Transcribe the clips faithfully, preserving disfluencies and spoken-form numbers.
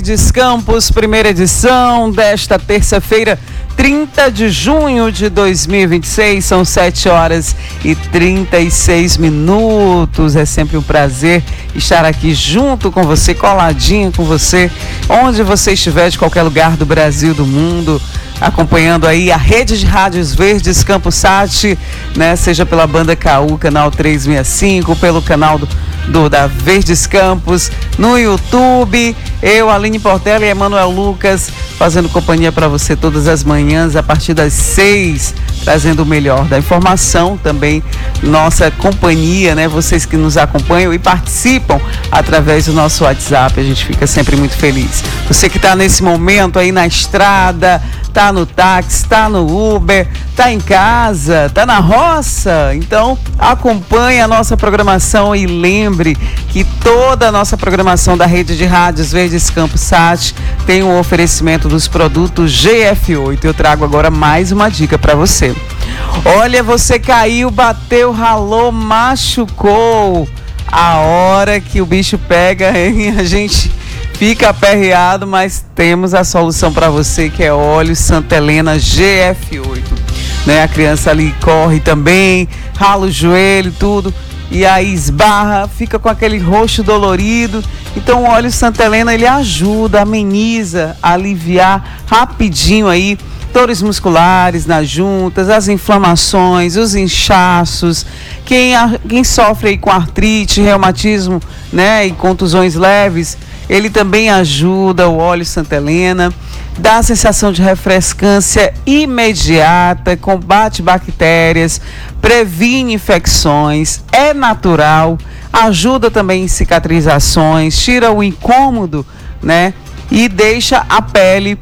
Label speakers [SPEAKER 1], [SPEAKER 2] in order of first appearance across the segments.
[SPEAKER 1] Verdes Campos, primeira edição desta terça-feira, trinta de junho de dois mil e vinte e seis, são sete horas e trinta e seis minutos. É sempre um prazer estar aqui junto com você, coladinho com você, onde você estiver, de qualquer lugar do Brasil, do mundo, acompanhando aí a rede de rádios Verdes Campos Sat, né? Seja pela banda K U, canal trezentos e sessenta e cinco, pelo canal do, do da Verdes Campos, no YouTube. Eu, Aline Portela e Emanuel Lucas, fazendo companhia para você todas as manhãs, a partir das seis, trazendo o melhor da informação, também nossa companhia, né? Vocês que nos acompanham e participam através do nosso WhatsApp, a gente fica sempre muito feliz. Você que está nesse momento aí na estrada, tá no táxi, tá no Uber, tá em casa, tá na roça, então acompanhe a nossa programação e lembre que toda a nossa programação da rede de rádios Verdes Campos Sat tem um oferecimento dos produtos G F oito. Eu trago agora mais uma dica para você. Olha, você caiu, bateu, ralou, machucou. A hora que o bicho pega, hein, a gente fica aperreado, mas temos a solução para você, que é óleo Santa Helena G F oito, né? A criança ali corre também, rala o joelho, tudo, e aí esbarra, fica com aquele roxo dolorido. Então o óleo Santa Helena, ele ajuda, ameniza, a aliviar rapidinho aí dores musculares nas juntas, as inflamações, os inchaços. Quem, quem sofre aí com artrite, reumatismo, né, e contusões leves, ele também ajuda, o óleo Santa Helena, dá a sensação de refrescância imediata, combate bactérias, previne infecções, é natural, ajuda também em cicatrizações, tira o incômodo, né, e deixa a pele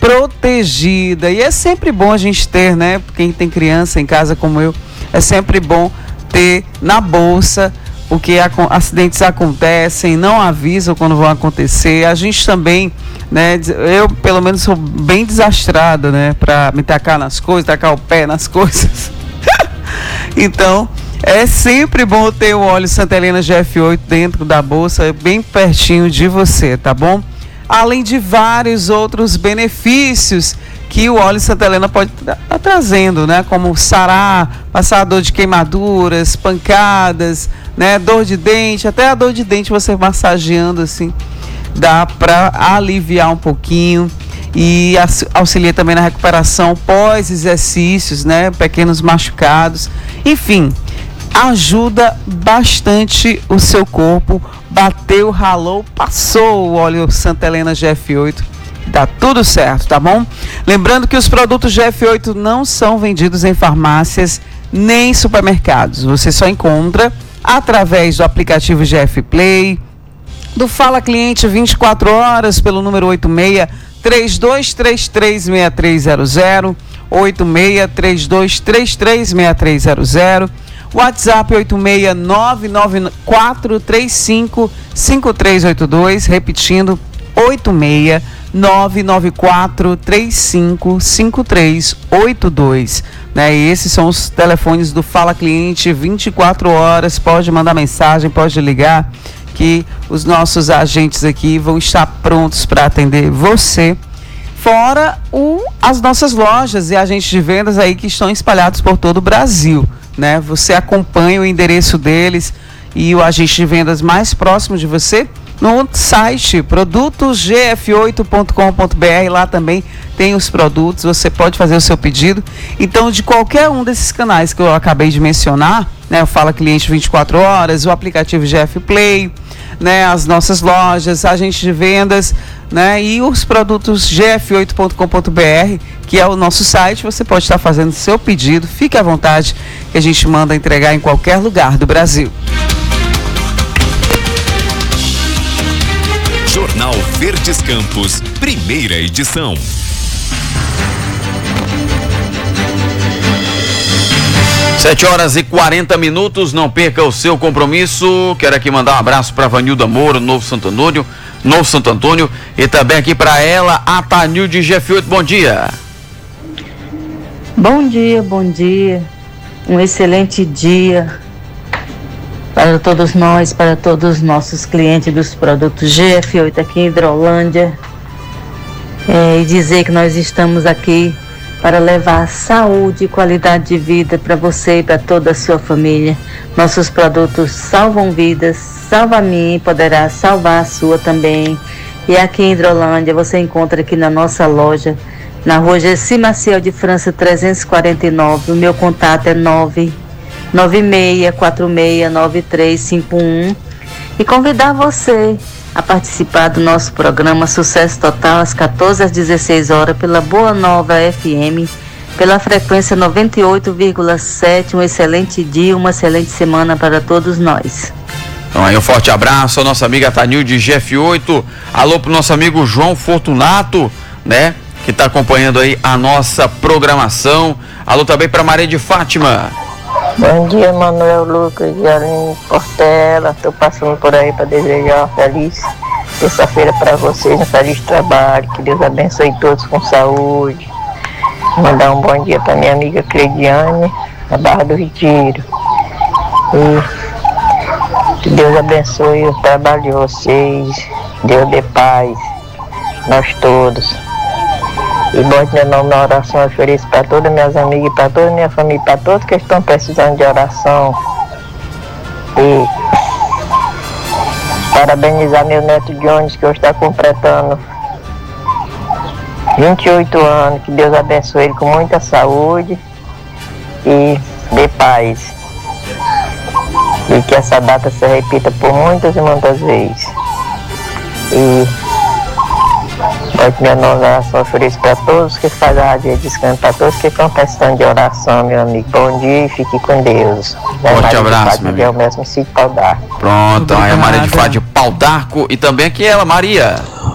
[SPEAKER 1] protegida. E é sempre bom a gente ter, né, quem tem criança em casa como eu, é sempre bom ter na bolsa, porque acidentes acontecem, não avisam quando vão acontecer. A gente também, né, eu pelo menos sou bem desastrada, né, para me tacar nas coisas, tacar o pé nas coisas. Então, é sempre bom ter o óleo Santa Helena G F oito dentro da bolsa, bem pertinho de você, tá bom? Além de vários outros benefícios que o óleo Santa Helena pode estar tá trazendo, né? Como sarar, passar a dor de queimaduras, pancadas, né? Dor de dente, até a dor de dente você massageando assim, dá para aliviar um pouquinho e auxilia também na recuperação pós-exercícios, né? Pequenos machucados, enfim, ajuda bastante o seu corpo. Bateu, ralou, passou o óleo Santa Helena G F oito, dá tudo certo, tá bom? Lembrando que os produtos G F oito não são vendidos em farmácias nem supermercados. Você só encontra através do aplicativo G F Play, do Fala Cliente vinte e quatro horas pelo número oito seis três dois três três seis três zero zero, oito seis três dois três três seis três zero zero, WhatsApp oito seis nove nove quatro três cinco cinco três oito dois, repetindo, oito seis nove nove quatro três cinco cinco três oito dois, né? E esses são os telefones do Fala Cliente vinte e quatro horas, pode mandar mensagem, pode ligar, que os nossos agentes aqui vão estar prontos para atender você. Fora o, as nossas lojas e agentes de vendas aí que estão espalhados por todo o Brasil, né? Você acompanha o endereço deles e o agente de vendas mais próximo de você no site produtos g f oito ponto com ponto b r. Lá também tem os produtos, você pode fazer o seu pedido. Então, de qualquer um desses canais que eu acabei de mencionar, né, o Fala Cliente vinte e quatro horas, o aplicativo G F Play, né, as nossas lojas, agentes de vendas, né, e os produtos g f oito ponto com ponto b r, que é o nosso site, você pode estar fazendo seu pedido. Fique à vontade, que a gente manda entregar em qualquer lugar do Brasil.
[SPEAKER 2] Jornal Verdes Campos, primeira edição.
[SPEAKER 3] sete horas e quarenta minutos, não perca o seu compromisso. Quero aqui mandar um abraço para Vanilda Moura, Novo Santo Antônio, Novo Santo Antônio, e também aqui para ela, a Tanil de G F oito. Bom dia.
[SPEAKER 4] Bom dia, bom dia. Um excelente dia para todos nós, para todos os nossos clientes dos produtos G F oito aqui em Hidrolândia. é, e dizer que nós estamos aqui para levar saúde e qualidade de vida para você e para toda a sua família. Nossos produtos salvam vidas, salva a minha e poderá salvar a sua também. E aqui em Hidrolândia você encontra aqui na nossa loja, na rua Gessi Maciel de França trezentos e quarenta e nove. O meu contato é nove nove seis quatro seis nove três cinco um. E convidar você a participar do nosso programa Sucesso Total às quatorze às dezesseis horas pela Boa Nova F M, pela frequência noventa e oito vírgula sete. Um excelente dia, uma excelente semana para todos nós.
[SPEAKER 3] Então aí um forte abraço à nossa amiga Tanil de G F oito. Alô pro nosso amigo João Fortunato, né? Que tá acompanhando aí a nossa programação. Alô também para Maria de Fátima.
[SPEAKER 5] Bom dia, Manuel Lucas e Aline Portela. Estou passando por aí para desejar uma feliz terça-feira para vocês, um feliz trabalho. Que Deus abençoe todos com saúde. Mandar um bom dia para minha amiga Cleidiane, na Barra do Retiro. E que Deus abençoe o trabalho de vocês. Deus dê paz, nós todos. E bote meu nome na oração, eu ofereço para todas minhas amigas, para toda a minha família, para todos que estão precisando de oração. E parabenizar meu neto Jones, que hoje está completando vinte e oito anos. Que Deus abençoe ele com muita saúde e dê paz. E que essa data se repita por muitas e muitas vezes. E minha nova oração ofereço para todos que fazem a rádio descanso, para todos que estão precisando de oração, meu amigo. Bom dia e fique com Deus.
[SPEAKER 3] Forte abraço, meu amigo.
[SPEAKER 5] É o mesmo sítio Pau d'Arco.
[SPEAKER 3] Pronto, aí a Maria de Fá de Pau d'Arco e também aqui ela, Maria.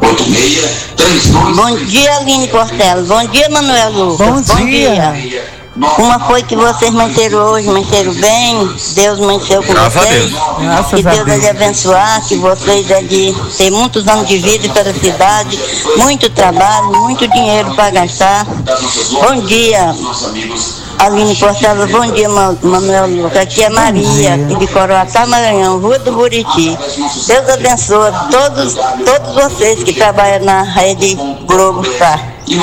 [SPEAKER 6] Bom dia, Aline Portela. Bom dia, Manuel Lucas.
[SPEAKER 1] Bom, Bom dia.
[SPEAKER 6] dia. Uma foi que vocês manteram hoje, manteram bem, Deus manteve com
[SPEAKER 3] Graças
[SPEAKER 6] vocês.
[SPEAKER 3] A Deus.
[SPEAKER 6] Que Deus vai lhe abençoar, que vocês é de ter muitos anos de vida e felicidade, muito trabalho, muito dinheiro para gastar. Bom dia, Aline Portela. Bom dia, Manuel Lucas. Aqui é Maria, aqui de Coroatá, Maranhão, Rua do Buriti. Deus abençoe todos, todos vocês que trabalham na Rede Globo, tá?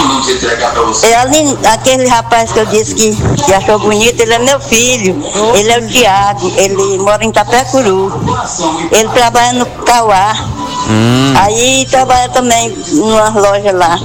[SPEAKER 6] É, ali, aquele rapaz que eu disse que, que achou bonito, ele é meu filho, ele é o Tiago, ele mora em Itapecuru, ele trabalha no Cauá, hum. Aí trabalha também numa loja lá.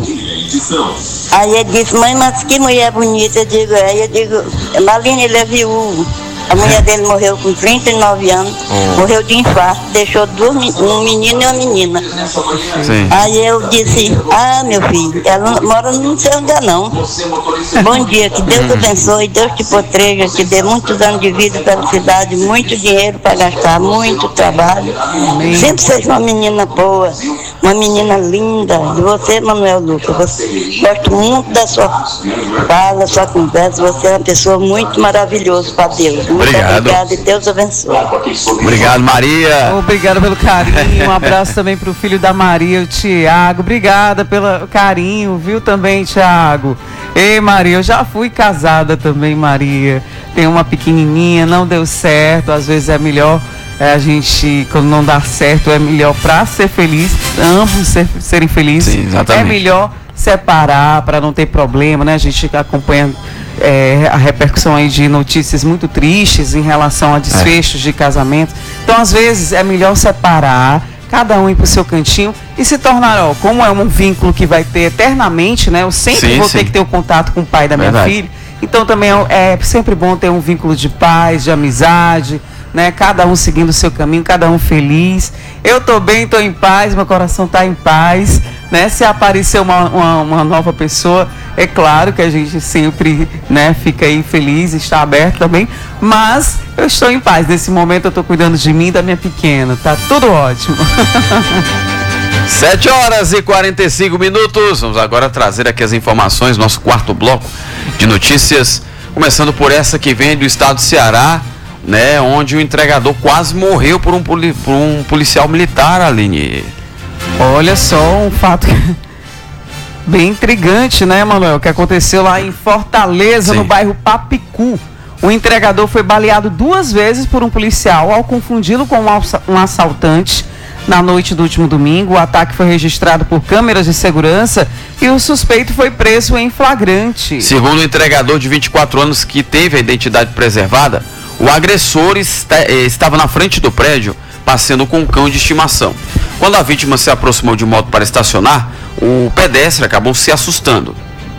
[SPEAKER 6] Aí ele disse, mãe, mas que mulher bonita, eu digo, aí eu digo, Maline, ele é viúvo. A mulher dele morreu com trinta e nove anos, oh. morreu de infarto, deixou duas, um menino e uma menina.
[SPEAKER 3] Sim.
[SPEAKER 6] Aí eu disse, ah, meu filho, ela mora não sei onde é não. Bom dia, que Deus te abençoe, Deus te proteja, te dê muitos anos de vida e felicidade, muito dinheiro para gastar, muito trabalho. Amém. Sempre seja uma menina boa, uma menina linda. E você, Manuel Lucas, você, gosto muito da sua fala, sua conversa, você é uma pessoa muito maravilhosa para Deus. Muito
[SPEAKER 3] obrigado.
[SPEAKER 6] Obrigado e Deus abençoe.
[SPEAKER 3] Obrigado, Maria.
[SPEAKER 1] Obrigado pelo carinho. Um abraço também pro filho da Maria, o Tiago. Obrigada pelo carinho, viu também, Tiago? Ei, Maria, eu já fui casada também, Maria. Tem uma pequenininha, não deu certo. Às vezes é melhor é, a gente, quando não dá certo, é melhor para ser feliz, ambos ser, serem felizes.
[SPEAKER 3] Sim, exatamente.
[SPEAKER 1] É melhor separar para não ter problema, né? A gente acompanha é, a repercussão aí de notícias muito tristes em relação a desfechos é. de casamento. Então, às vezes, é melhor separar, cada um ir para o seu cantinho e se tornar, ó, como é um vínculo que vai ter eternamente, né? Eu sempre sim, vou sim. ter que ter o um contato com o pai da minha Verdade. filha. Então, também é, é sempre bom ter um vínculo de paz, de amizade, né? Cada um seguindo o seu caminho, cada um feliz. Eu tô bem, tô em paz, meu coração tá em paz, né? Se aparecer uma, uma, uma nova pessoa, é claro que a gente sempre, né, fica aí feliz, está aberto também, mas eu estou em paz. Nesse momento eu tô cuidando de mim e da minha pequena, tá tudo ótimo.
[SPEAKER 3] sete horas e quarenta e cinco minutos, vamos agora trazer aqui as informações, nosso quarto bloco de notícias, começando por essa que vem do estado do Ceará, né, onde o entregador quase morreu por um, poli, por um policial militar, Aline.
[SPEAKER 1] Olha só, um fato bem intrigante, né, Manuel, que aconteceu lá em Fortaleza, Sim. no bairro Papicu. O entregador foi baleado duas vezes por um policial ao confundi-lo com um assaltante na noite do último domingo. O ataque foi registrado por câmeras de segurança e o suspeito foi preso em flagrante.
[SPEAKER 3] Segundo o entregador de vinte e quatro anos que teve a identidade preservada, o agressor está, estava na frente do prédio passeando com um cão de estimação. Quando a vítima se aproximou de moto para estacionar, o pedestre acabou se assustando.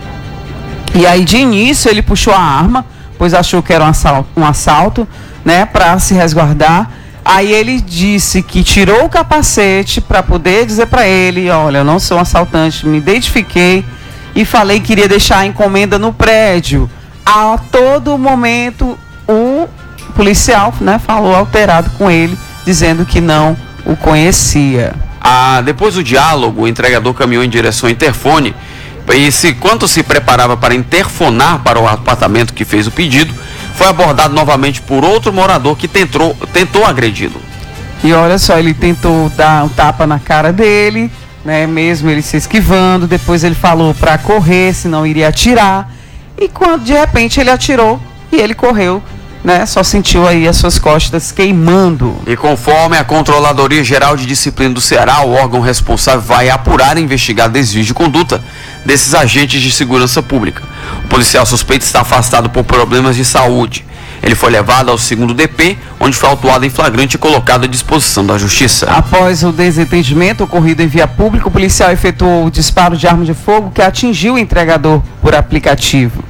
[SPEAKER 1] E aí de início ele puxou a arma, pois achou que era um assalto, um assalto, né, para se resguardar. Aí ele disse que tirou o capacete para poder dizer para ele, olha, eu não sou um assaltante, me identifiquei e falei que iria deixar a encomenda no prédio. A todo momento o policial, né, falou alterado com ele, dizendo que não o conhecia.
[SPEAKER 3] Ah, depois do diálogo, o entregador caminhou em direção ao interfone e, se, quando se preparava para interfonar para o apartamento que fez o pedido, foi abordado novamente por outro morador que tentou, tentou agredi-lo.
[SPEAKER 1] E olha só, ele tentou dar um tapa na cara dele, né, mesmo ele se esquivando. Depois ele falou para correr, senão iria atirar. E quando de repente ele atirou e ele correu, né, só sentiu aí as suas costas queimando.
[SPEAKER 3] E conforme a Controladoria Geral de Disciplina do Ceará, o órgão responsável vai apurar e investigar desvios de conduta desses agentes de segurança pública. O policial suspeito está afastado por problemas de saúde. Ele foi levado ao segundo D P, onde foi autuado em flagrante e colocado à disposição da Justiça.
[SPEAKER 1] Após o desentendimento ocorrido em via pública, o policial efetuou o disparo de arma de fogo que atingiu o entregador por aplicativo.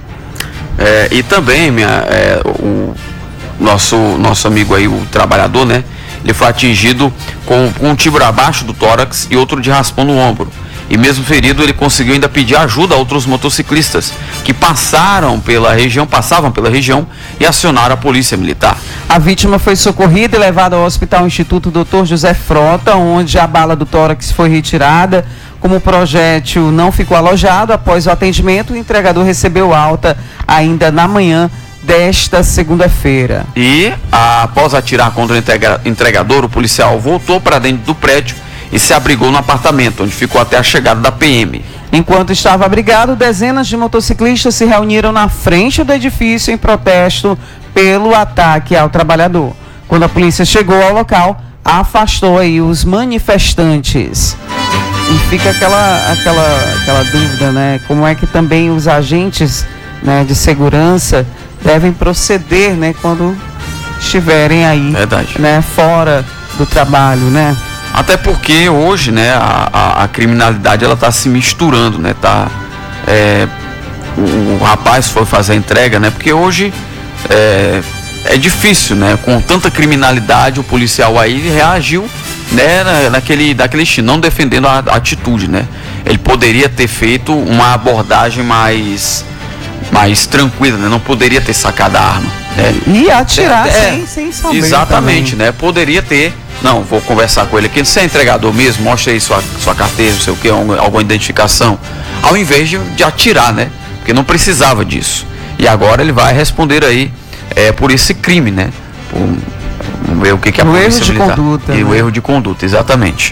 [SPEAKER 3] É, e também minha, é, o nosso, nosso amigo aí, o trabalhador, né? Ele foi atingido com, com um tiro abaixo do tórax e outro de raspão no ombro. E mesmo ferido, ele conseguiu ainda pedir ajuda a outros motociclistas que passaram pela região, passavam pela região e acionaram a polícia militar.
[SPEAKER 1] A vítima foi socorrida e levada ao Hospital Instituto doutor José Frota, onde a bala do tórax foi retirada. Como o projétil não ficou alojado, após o atendimento, o entregador recebeu alta ainda na manhã desta segunda-feira.
[SPEAKER 3] E, após atirar contra o entregador, o policial voltou para dentro do prédio e se abrigou no apartamento, onde ficou até a chegada da P M.
[SPEAKER 1] Enquanto estava abrigado, dezenas de motociclistas se reuniram na frente do edifício em protesto pelo ataque ao trabalhador. Quando a polícia chegou ao local, afastou aí os manifestantes. E fica aquela, aquela, aquela dúvida, né? Como é que também os agentes, né, de segurança devem proceder, né, quando estiverem aí,
[SPEAKER 3] Verdade.
[SPEAKER 1] né, fora do trabalho, né?
[SPEAKER 3] Até porque hoje, né, a, a, a criminalidade ela está se misturando, né? Tá, é, o, o rapaz foi fazer a entrega, né? Porque hoje é, é difícil, né? Com tanta criminalidade, o policial aí reagiu, né, na, naquele, naquele estilo, não defendendo a, a atitude, né? Ele poderia ter feito uma abordagem mais, mais tranquila, né? Não poderia ter sacado a arma, né?
[SPEAKER 1] E atirar
[SPEAKER 3] É,
[SPEAKER 1] sem, sem saber.
[SPEAKER 3] Exatamente,
[SPEAKER 1] também.
[SPEAKER 3] né? Poderia ter. Não, vou conversar com ele aqui. Você é entregador mesmo? Mostra aí sua, sua carteira, não sei o que, alguma identificação. Ao invés de, de atirar, né? Porque não precisava disso. E agora ele vai responder aí é, por esse crime, né? Por, vamos ver o que, que a
[SPEAKER 1] o
[SPEAKER 3] polícia
[SPEAKER 1] erro de
[SPEAKER 3] militar.
[SPEAKER 1] conduta.
[SPEAKER 3] E
[SPEAKER 1] né?
[SPEAKER 3] o erro de conduta, exatamente.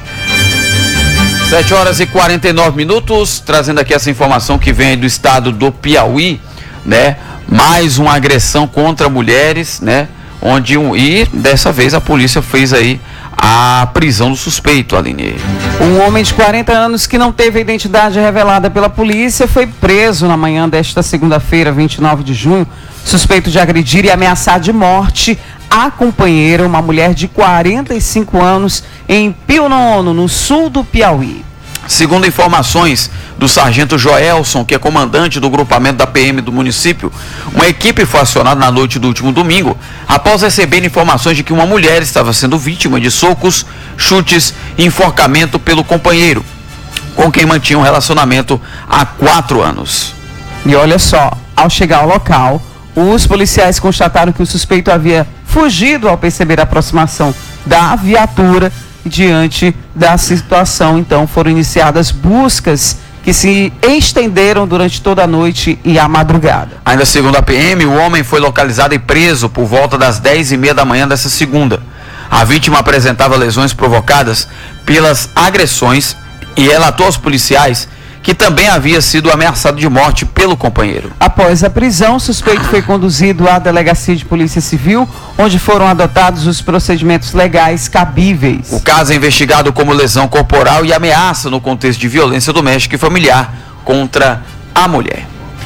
[SPEAKER 3] sete horas e quarenta e nove minutos, trazendo aqui essa informação que vem do estado do Piauí, né? Mais uma agressão contra mulheres, né? Onde um, e dessa vez a polícia fez aí a prisão do suspeito, Aline.
[SPEAKER 1] Um homem de quarenta anos que não teve a identidade revelada pela polícia foi preso na manhã desta segunda-feira, vinte e nove de junho, suspeito de agredir e ameaçar de morte a companheira, uma mulher de quarenta e cinco anos, em Pio Nono, no sul do Piauí.
[SPEAKER 3] Segundo informações do sargento Joelson, que é comandante do grupamento da P M do município, uma equipe foi acionada na noite do último domingo após receber informações de que uma mulher estava sendo vítima de socos, chutes e enforcamento pelo companheiro, com quem mantinha um relacionamento há quatro anos.
[SPEAKER 1] E olha só, ao chegar ao local, os policiais constataram que o suspeito havia fugido ao perceber a aproximação da viatura. Diante da situação, então, foram iniciadas buscas que se estenderam durante toda a noite e a madrugada.
[SPEAKER 3] Ainda segundo a P M, o homem foi localizado e preso por volta das dez e meia da manhã dessa segunda. A vítima apresentava lesões provocadas pelas agressões e relatou aos policiais que também havia sido ameaçado de morte pelo companheiro.
[SPEAKER 1] Após a prisão, o suspeito foi conduzido à delegacia de polícia civil, onde foram adotados os procedimentos legais cabíveis.
[SPEAKER 3] O caso é investigado como lesão corporal e ameaça no contexto de violência doméstica e familiar contra a mulher.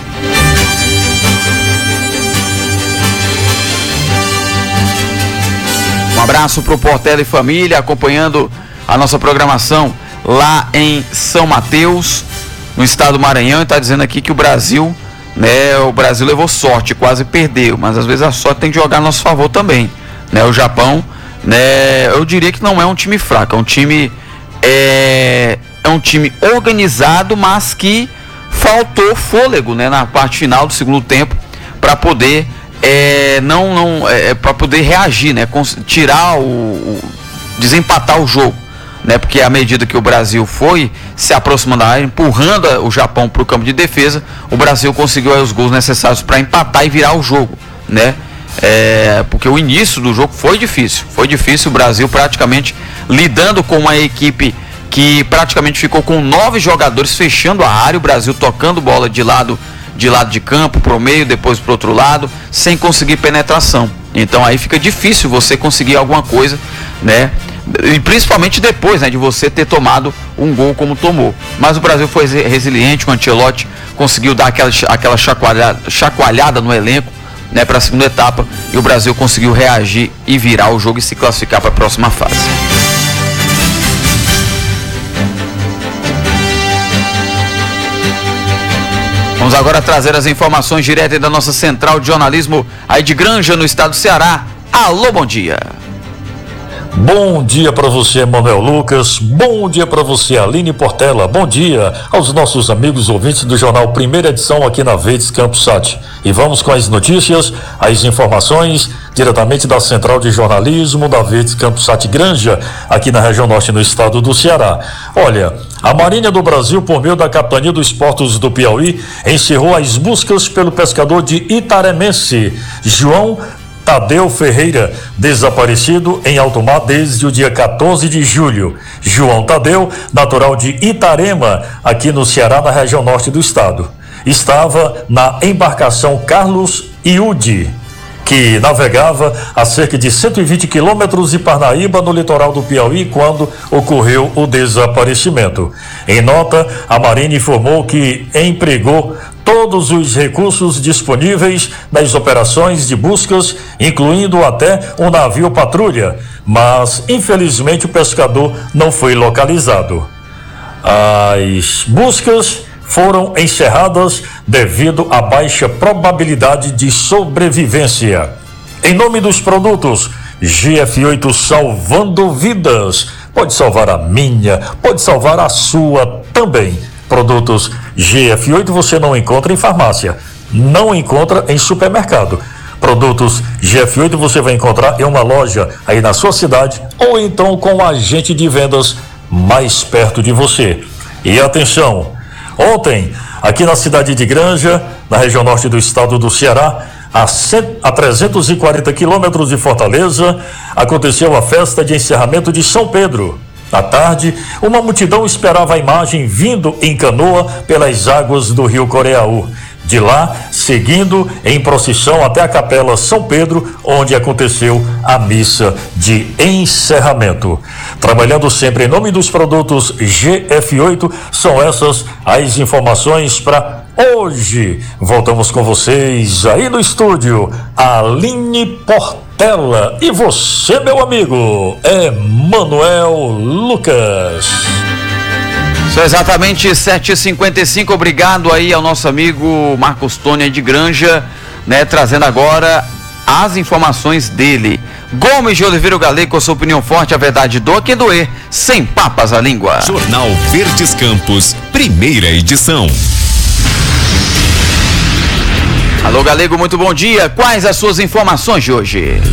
[SPEAKER 3] Um abraço para o Portela e família, acompanhando a nossa programação lá em São Mateus, no estado do Maranhão, e está dizendo aqui que o Brasil, né, o Brasil levou sorte, quase perdeu, mas às vezes a sorte tem que jogar a nosso favor também, né? O Japão, né, eu diria que não é um time fraco, é um time é, é um time organizado, mas que faltou fôlego, né, na parte final do segundo tempo para poder É, não, não, é, para poder reagir, né? Tirar o, o desempatar o jogo, né? Porque à medida que o Brasil foi se aproximando da área, empurrando o Japão para o campo de defesa, o Brasil conseguiu aí os gols necessários para empatar e virar o jogo, né? É, porque o início do jogo foi difícil, foi difícil, o Brasil praticamente lidando com uma equipe que praticamente ficou com nove jogadores fechando a área, o Brasil tocando bola de lado de lado de campo, pro meio, depois pro outro lado, sem conseguir penetração. Então aí fica difícil você conseguir alguma coisa, né? E principalmente depois, né, de você ter tomado um gol como tomou. Mas o Brasil foi resiliente, o Ancelotti conseguiu dar aquela, aquela chacoalhada, chacoalhada no elenco, né, para a segunda etapa, e o Brasil conseguiu reagir e virar o jogo e se classificar para a próxima fase. Vamos agora trazer as informações diretas da nossa central de jornalismo aí de Granja, no estado do Ceará. Alô, bom dia.
[SPEAKER 7] Bom dia para você, Manuel Lucas. Bom dia para você, Aline Portela. Bom dia aos nossos amigos ouvintes do jornal Primeira Edição aqui na Verdes Campos Sat. E vamos com as notícias, as informações diretamente da Central de Jornalismo da Verdes Campos Sat Granja, aqui na região norte no estado do Ceará. Olha, a Marinha do Brasil, por meio da Capitania dos Portos do Piauí, encerrou as buscas pelo pescador de Itaremense, João Tadeu Ferreira, desaparecido em alto mar desde o dia quatorze de julho. João Tadeu, natural de Itarema, aqui no Ceará, na região norte do estado. Estava na embarcação Carlos Iude, que navegava a cerca de cento e vinte quilômetros de Parnaíba, no litoral do Piauí, quando ocorreu o desaparecimento. Em nota, a Marinha informou que empregou todos os recursos disponíveis nas operações de buscas, incluindo até um navio patrulha, mas infelizmente o pescador não foi localizado. As buscas foram encerradas devido à baixa probabilidade de sobrevivência. Em nome dos produtos G F oito, salvando vidas, pode salvar a minha, pode salvar a sua também. Produtos G F oito você não encontra em farmácia, não encontra em supermercado. Produtos G F oito você vai encontrar em uma loja aí na sua cidade, ou então com um agente de vendas mais perto de você. E atenção, ontem, aqui na cidade de Granja, na região norte do estado do Ceará, a, cento, a trezentos e quarenta quilômetros de Fortaleza, aconteceu a festa de encerramento de São Pedro. À tarde, uma multidão esperava a imagem vindo em canoa pelas águas do rio Coreaú. De lá, seguindo em procissão até a Capela São Pedro, onde aconteceu a missa de encerramento. Trabalhando sempre em nome dos produtos G F oito, são essas as informações para hoje. Voltamos com vocês aí no estúdio, Aline Portela. E você, meu amigo, é Manuel Lucas.
[SPEAKER 3] São exatamente sete e cinquenta e cinco, obrigado aí ao nosso amigo Marcos Tony de Granja, né, trazendo agora as informações dele. Gomes de Oliveira Galego, com a sua opinião forte, a verdade doa quem doer, sem papas à língua.
[SPEAKER 2] Jornal Verdes Campos, primeira edição.
[SPEAKER 3] Alô Galego, muito bom dia, quais as suas informações de hoje?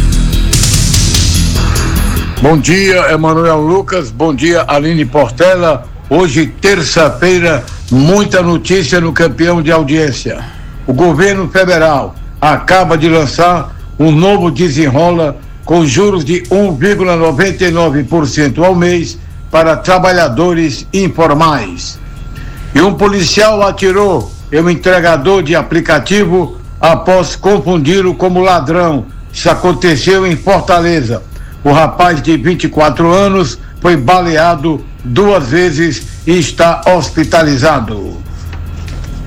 [SPEAKER 8] Bom dia, Emanuel Lucas, bom dia, Aline Portela. Hoje, terça-feira, muita notícia no campeão de audiência. O governo federal acaba de lançar um novo desenrola com juros de um vírgula noventa e nove por cento ao mês para trabalhadores informais. E um policial atirou em um entregador de aplicativo após confundi-lo como ladrão. Isso aconteceu em Fortaleza. O rapaz de vinte e quatro anos foi baleado duas vezes e está hospitalizado.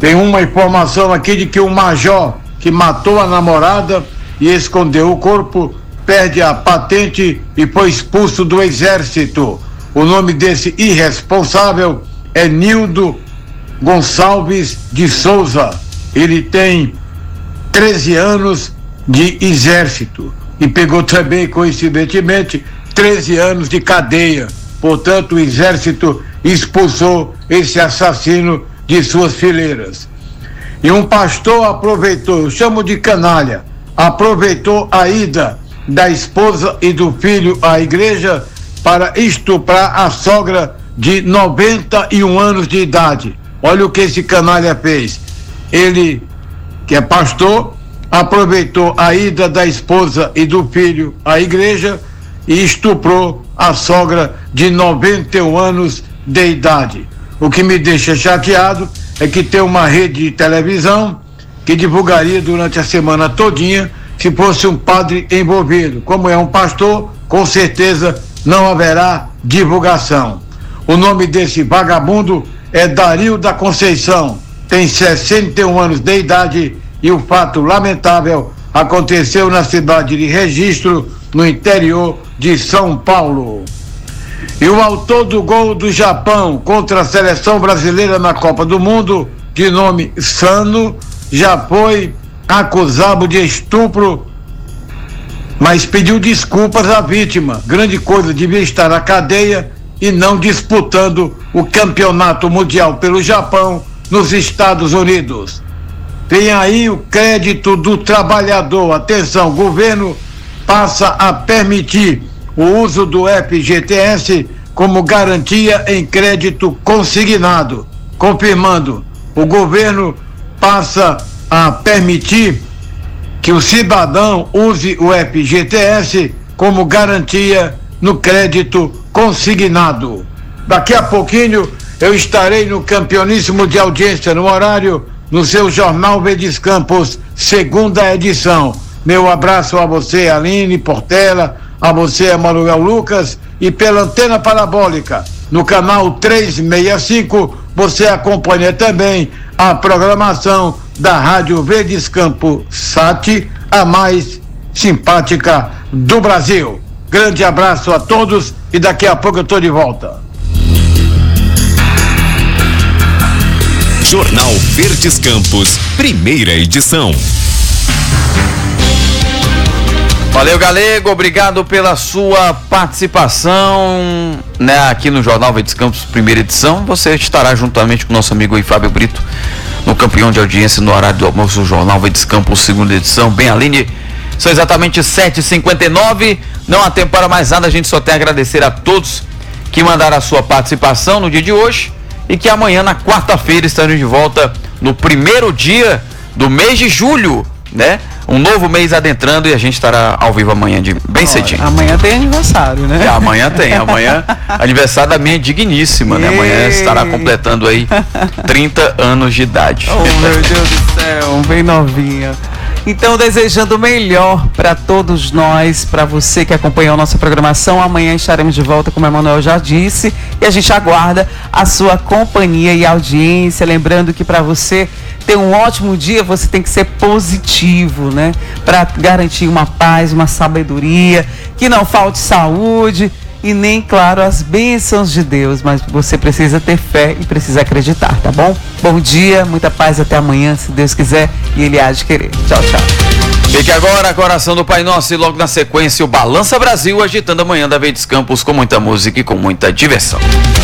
[SPEAKER 8] Tem uma informação aqui de que o major que matou a namorada e escondeu o corpo perde a patente e foi expulso do exército. O nome desse irresponsável é Nildo Gonçalves de Souza. Ele tem treze anos de exército e pegou também, coincidentemente, treze anos de cadeia. Portanto, o exército expulsou esse assassino de suas fileiras. E um pastor aproveitou, eu chamo de canalha, aproveitou a ida da esposa e do filho à igreja para estuprar a sogra de noventa e um anos de idade. Olha o que esse canalha fez. Ele, que é pastor, aproveitou a ida da esposa e do filho à igreja e estuprou a sogra de noventa e um anos de idade. O que me deixa chateado é que tem uma rede de televisão que divulgaria durante a semana todinha se fosse um padre envolvido. Como é um pastor, com certeza não haverá divulgação. O nome desse vagabundo é Dario da Conceição, tem sessenta e um anos de idade e o fato lamentável aconteceu na cidade de Registro, no interior de São Paulo. E o autor do gol do Japão contra a seleção brasileira na Copa do Mundo, de nome Sano, já foi acusado de estupro, mas pediu desculpas à vítima. Grande coisa, devia estar na cadeia e não disputando o campeonato mundial pelo Japão nos Estados Unidos. Tem aí o crédito do trabalhador. Atenção, o governo passa a permitir o uso do F G T S como garantia em crédito consignado. Confirmando, o governo passa a permitir que o cidadão use o F G T S como garantia no crédito consignado. Daqui a pouquinho eu estarei no campeoníssimo de audiência no horário no seu Jornal Verdes Campos, segunda edição. Meu abraço a você, Aline Portela, a você, Emanuel Lucas, e pela antena parabólica no canal trezentos e sessenta e cinco você acompanha também a programação da Rádio Verdes Campos Sat, a mais simpática do Brasil. Grande abraço a todos e daqui a pouco eu estou de volta.
[SPEAKER 2] Jornal Verdes Campos, primeira edição.
[SPEAKER 3] Valeu, Galego, obrigado pela sua participação, né, aqui no Jornal Verdes Campos, primeira edição. Você estará juntamente com o nosso amigo aí, Fábio Brito, no campeão de audiência no horário do almoço do Jornal Verdes Campos, segunda edição. Bem, Aline, são exatamente sete e cinquenta e nove, não há tempo para mais nada, a gente só tem a agradecer a todos que mandaram a sua participação no dia de hoje e que amanhã, na quarta-feira, estaremos de volta no primeiro dia do mês de julho, né? Um novo mês adentrando e a gente estará ao vivo amanhã, de bem cedinho.
[SPEAKER 1] Amanhã tem aniversário, né?
[SPEAKER 3] É, amanhã tem, amanhã aniversário da minha digníssima, né? Amanhã estará completando aí trinta anos de idade.
[SPEAKER 1] Oh, meu Deus do céu, bem novinha. Então, desejando o melhor para todos nós, para você que acompanhou a nossa programação. Amanhã estaremos de volta, como o Emanuel já disse, e a gente aguarda a sua companhia e audiência. Lembrando que para você ter um ótimo dia, você tem que ser positivo, né? Para garantir uma paz, uma sabedoria, que não falte saúde e nem, claro, as bênçãos de Deus, mas você precisa ter fé e precisa acreditar, tá bom? Bom dia, muita paz, até amanhã, se Deus quiser e Ele há de querer. Tchau, tchau.
[SPEAKER 3] Fique agora a coração do Pai Nosso e logo na sequência o Balança Brasil, agitando a manhã da Verdes Campos com muita música e com muita diversão.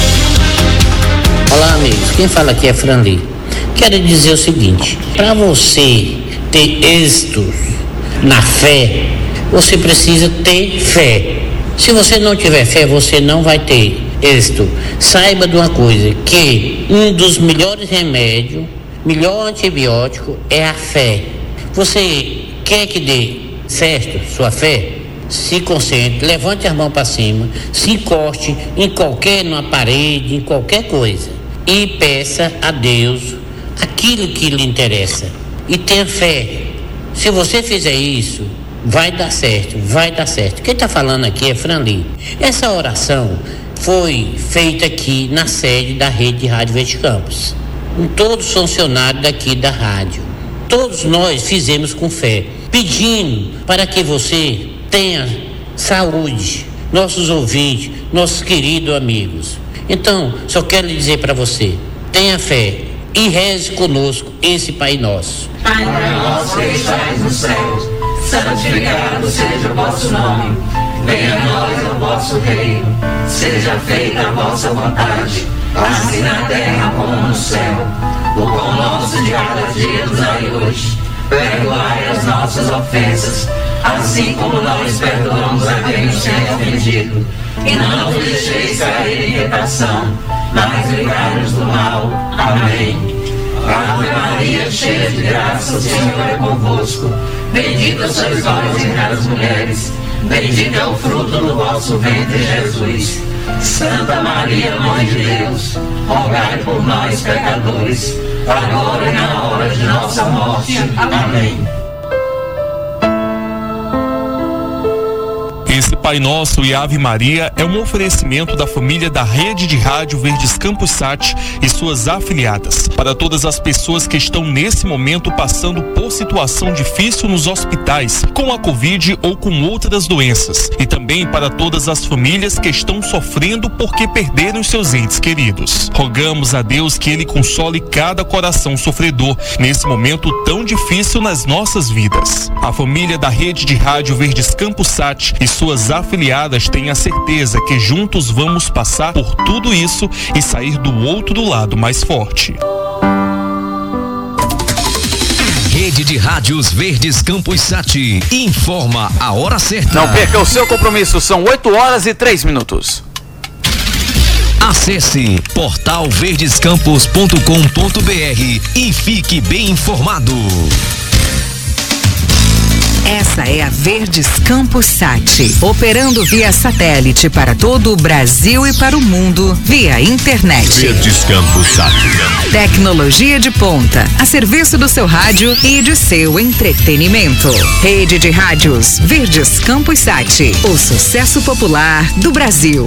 [SPEAKER 9] Olá, amigos, quem fala aqui é Franli. Quero dizer o seguinte, para você ter êxito na fé, você precisa ter fé. Se você não tiver fé, você não vai ter êxito. Saiba de uma coisa, que um dos melhores remédios, melhor antibiótico é a fé. Você quer que dê certo sua fé? Se concentre, levante as mãos para cima, se encoste em qualquer, numa parede, em qualquer coisa e peça a Deus aquilo que lhe interessa e tenha fé. Se você fizer isso, vai dar certo, vai dar certo. Quem está falando aqui é Franli. Essa oração foi feita aqui na sede da Rede de Rádio Verdes Campos. com todos os funcionários daqui da rádio. Todos nós fizemos com fé, pedindo para que você tenha saúde, nossos ouvintes, nossos queridos amigos. Então, só quero dizer para você, tenha fé e reze conosco esse Pai Nosso.
[SPEAKER 10] Pai nosso que estais no céu, santificado seja o vosso nome. Venha a nós o vosso reino, seja feita a vossa vontade, assim na terra como no céu. O pão nosso de cada dia nos dai hoje, perdoai as nossas ofensas, assim como nós perdoamos a quem nos tem ofendido. E não nos deixeis cair em tentação, mas livrai-nos do mal. Amém. Ave Maria, cheia de graça, o Senhor é convosco. Bendita sois vós entre as mulheres, bendito é o fruto do vosso ventre, Jesus. Santa Maria, Mãe de Deus, rogai por nós, pecadores, agora e na hora de nossa morte. Amém.
[SPEAKER 11] Esse Pai Nosso e Ave Maria é um oferecimento da família da Rede de Rádio Verdes Campos Sat e suas afiliadas. Para todas as pessoas que estão nesse momento passando por situação difícil nos hospitais, com a Covid ou com outras doenças. E também para todas as famílias que estão sofrendo porque perderam seus entes queridos. Rogamos a Deus que Ele console cada coração sofredor nesse momento tão difícil nas nossas vidas. A família da Rede de Rádio Verdes Campos Sat e suas afiliadas têm a certeza que juntos vamos passar por tudo isso e sair do outro lado mais forte.
[SPEAKER 2] Rede de Rádios Verdes Campos Sat informa a hora certa.
[SPEAKER 3] Não perca o seu compromisso, são oito horas e três minutos.
[SPEAKER 2] Acesse portal verdescampos ponto com ponto br e fique bem informado.
[SPEAKER 12] Essa é a Verdes Campos Sat, operando via satélite para todo o Brasil e para o mundo, via internet.
[SPEAKER 2] Verdes Campos Sat.
[SPEAKER 12] Tecnologia de ponta, a serviço do seu rádio e de seu entretenimento. Rede de Rádios Verdes Campos Sat, o sucesso popular do Brasil.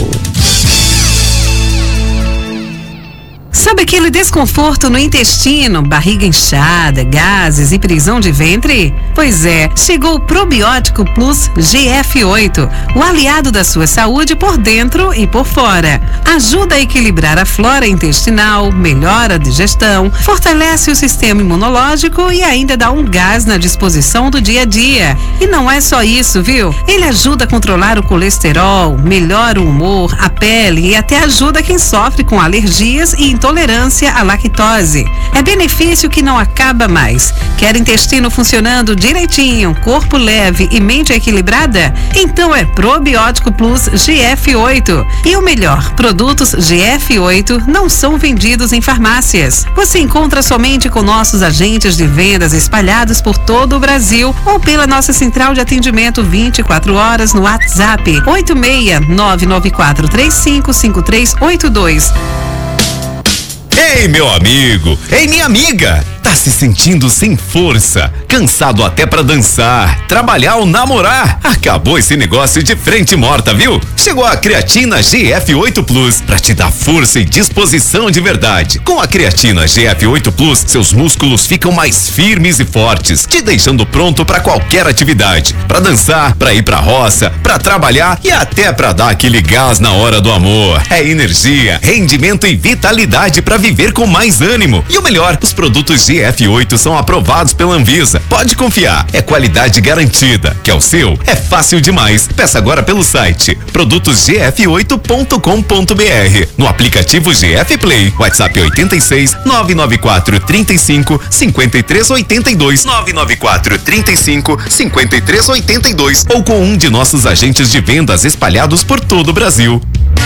[SPEAKER 12] Sabe aquele desconforto no intestino, barriga inchada, gases e prisão de ventre? Pois é, chegou o Probiótico Plus G F oito, o aliado da sua saúde por dentro e por fora. Ajuda a equilibrar a flora intestinal, melhora a digestão, fortalece o sistema imunológico e ainda dá um gás na disposição do dia a dia. E não é só isso, viu? Ele ajuda a controlar o colesterol, melhora o humor, a pele e até ajuda quem sofre com alergias e intolerância à lactose. É benefício que não acaba mais. Quer intestino funcionando direitinho, corpo leve e mente equilibrada? Então é Probiótico Plus G F oito. E o melhor, produtos G F oito não são vendidos em farmácias. Você encontra somente com nossos agentes de vendas espalhados por todo o Brasil ou pela nossa central de atendimento vinte e quatro horas no WhatsApp oito seis nove nove quatro três cinco cinco três oito dois.
[SPEAKER 2] Ei, meu amigo! Ei, minha amiga! Tá se sentindo sem força, cansado até pra dançar, trabalhar ou namorar? Acabou esse negócio de frente morta, viu? Chegou a Creatina G F oito Plus pra te dar força e disposição de verdade. Com a Creatina G F oito Plus, seus músculos ficam mais firmes e fortes, te deixando pronto pra qualquer atividade. Pra dançar, pra ir pra roça, pra trabalhar e até pra dar aquele gás na hora do amor. É energia, rendimento e vitalidade pra viver com mais ânimo. E o melhor, os produtos G F oito são aprovados pela Anvisa. Pode confiar, é qualidade garantida. Quer o seu? É fácil demais. Peça agora pelo site produtos g f oito ponto com ponto br, no aplicativo G F Play, WhatsApp oito seis nove nove quatro três cinco cinco três oito dois, nove nove quatro três cinco cinco três oito dois ou com um de nossos agentes de vendas espalhados por todo o Brasil.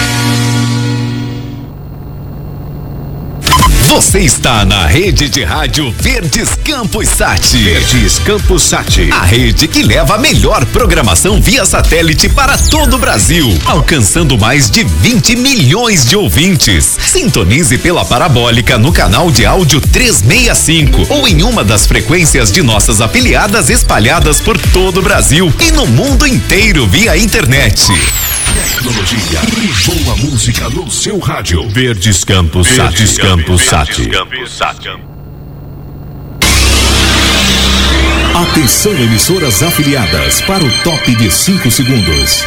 [SPEAKER 2] Você está na Rede de Rádio Verdes Campos Sat. Verdes Campos Sat. A rede que leva a melhor programação via satélite para todo o Brasil, alcançando mais de vinte milhões de ouvintes. Sintonize pela parabólica no canal de áudio trezentos e sessenta e cinco ou em uma das frequências de nossas afiliadas espalhadas por todo o Brasil e no mundo inteiro via internet. Tecnologia e boa música no seu rádio. Verdes Campos Sat. Verdes Campos Sat. Atenção, emissoras afiliadas, para o top de cinco segundos.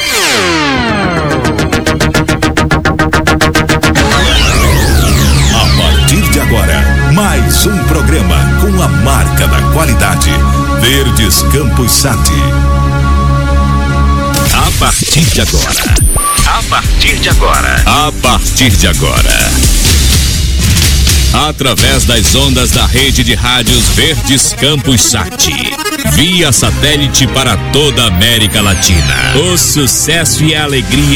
[SPEAKER 2] A partir de agora, mais um programa com a marca da qualidade. Verdes Campos Sat. A partir de agora. A partir de agora. A partir de agora. Através das ondas da rede de rádios Verdes Campos Sat. Via satélite para toda a América Latina. O sucesso e a alegria